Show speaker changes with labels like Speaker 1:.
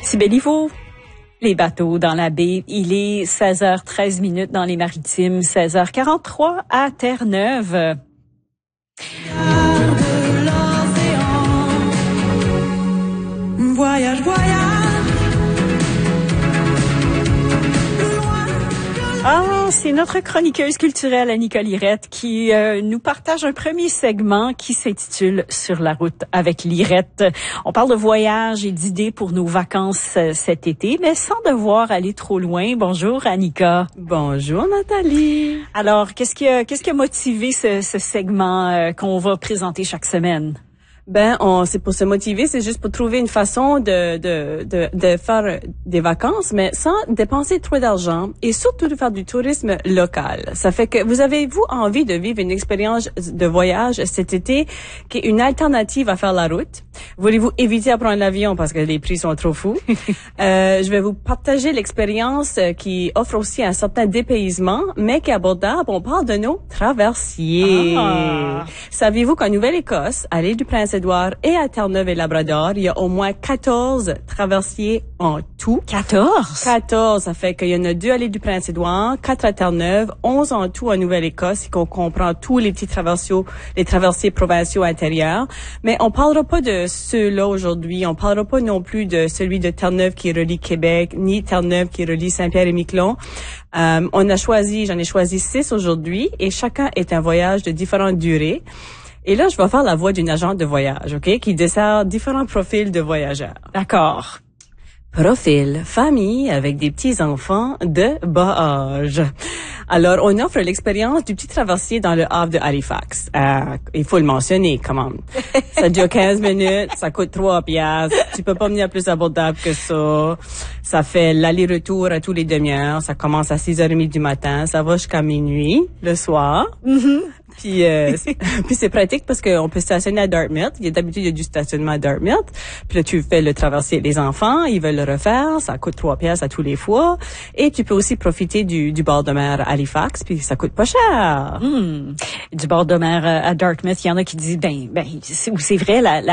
Speaker 1: Ici Béliveau. Les bateaux dans la baie, il est 16h13 dans les Maritimes, 16h43 à Terre-Neuve.
Speaker 2: Voyage, voyage.
Speaker 1: Ah, c'est notre chroniqueuse culturelle Annie Colirette qui nous partage un premier segment qui s'intitule Sur la route avec Lirette. On parle de voyage et d'idées pour nos vacances cet été, mais sans devoir aller trop loin. Bonjour Annika.
Speaker 3: Bonjour Nathalie.
Speaker 1: Alors, qu'est-ce qui a motivé ce segment qu'on va présenter chaque semaine?
Speaker 3: C'est pour se motiver, c'est juste pour trouver une façon de faire des vacances, mais sans dépenser trop d'argent et surtout de faire du tourisme local. Ça fait que avez-vous envie de vivre une expérience de voyage cet été qui est une alternative à faire la route? Voulez-vous éviter à prendre l'avion parce que les prix sont trop fous? Je vais vous partager l'expérience qui offre aussi un certain dépaysement, mais qui est abordable. On parle de nos traversiers.
Speaker 1: Ah.
Speaker 3: Saviez-vous qu'en Nouvelle-Écosse, à l'île du Prince-Édouard et à Terre-Neuve et Labrador, il y a au moins 14 traversiers en tout.
Speaker 1: 14?
Speaker 3: 14, ça fait qu'il y en a 2 à l'île du Prince-Édouard, 4 à Terre-Neuve, 11 en tout en Nouvelle-Écosse, et qu'on comprend tous les petits traversiers provinciaux intérieurs. Mais on parlera pas de ceux-là aujourd'hui. On parlera pas non plus de celui de Terre-Neuve qui relie Québec, ni Terre-Neuve qui relie Saint-Pierre-et-Miquelon. J'en ai choisi 6 aujourd'hui, et chacun est un voyage de différentes durées. Et là, je vais faire la voix d'une agente de voyage, OK, qui dessert différents profils de voyageurs.
Speaker 1: D'accord.
Speaker 3: Profil famille avec des petits-enfants de bas âge. Alors, on offre l'expérience du petit traversier dans le havre de Halifax. Il faut le mentionner, quand même. Ça dure 15 minutes, ça coûte 3 piastres. Tu peux pas venir plus abordable que ça. Ça fait l'aller-retour à tous les demi-heures. Ça commence à 6h30 du matin. Ça va jusqu'à minuit, le soir.
Speaker 1: Mm-hmm.
Speaker 3: Puis c'est pratique parce qu'on peut stationner à Dartmouth. D'habitude, il y a du stationnement à Dartmouth. Puis là, tu fais le traversier des enfants. Ils veulent le refaire. Ça coûte 3 piastres à tous les fois. Et tu peux aussi profiter du bord de mer à Halifax. Puis ça coûte pas cher.
Speaker 1: Du bord de mer à Dartmouth, il y en a qui disent, c'est vrai,